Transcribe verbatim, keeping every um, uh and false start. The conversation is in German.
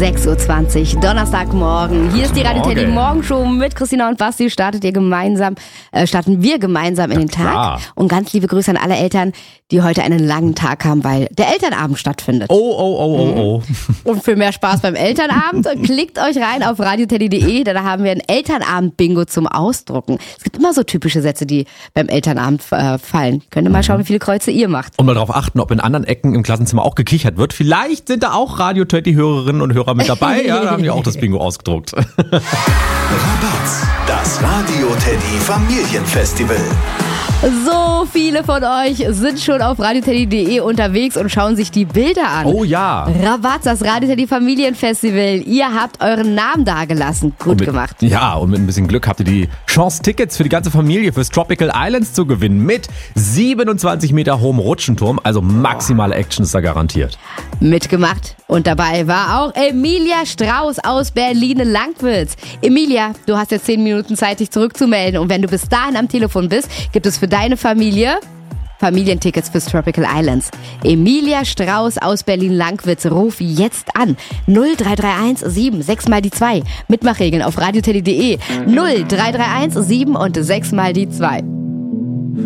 sechs Uhr zwanzig, Donnerstagmorgen. Hier ist die Radio Teddy Morgenshow mit Christina und Basti. Startet ihr gemeinsam, äh, starten wir gemeinsam in den Tag. Klar. Und ganz liebe Grüße an alle Eltern, die heute einen langen Tag haben, weil der Elternabend stattfindet. Oh, oh, oh, oh, oh. Und für mehr Spaß beim Elternabend, klickt euch rein auf radioteddy punkt de, da haben wir ein Elternabend-Bingo zum Ausdrucken. Es gibt immer so typische Sätze, die beim Elternabend äh, fallen. Könnt ihr mal schauen, wie viele Kreuze ihr macht. Und mal darauf achten, ob in anderen Ecken im Klassenzimmer auch gekichert wird. Vielleicht sind da auch Radio Teddy-Hörerinnen und Hörer mit dabei. Ja, da haben die auch das Bingo ausgedruckt. Rabatz, das Radio Teddy Familienfestival. So viele von euch sind schon auf radioteddy punkt de unterwegs und schauen sich die Bilder an. Oh ja. Rabatz, das Radio Teddy Familienfestival. Ihr habt euren Namen dagelassen. Gut mit, gemacht. Ja, und mit ein bisschen Glück habt ihr die Chance, Tickets für die ganze Familie fürs Tropical Islands zu gewinnen. Mit siebenundzwanzig Meter hohem Rutschenturm. Also maximale Action ist da garantiert. Mitgemacht. Und dabei war auch Emilia Strauß aus Berlin-Langwitz. Emilia, du hast jetzt zehn Minuten Zeit, dich zurückzumelden. Und wenn du bis dahin am Telefon bist, gibt es für deine Familie Familientickets fürs Tropical Islands. Emilia Strauß aus Berlin-Langwitz, ruf jetzt an. null drei drei eins sieben sechs mal die zwei. Mitmachregeln auf radioteddy punkt de. null drei drei eins sieben und sechs mal die zwei.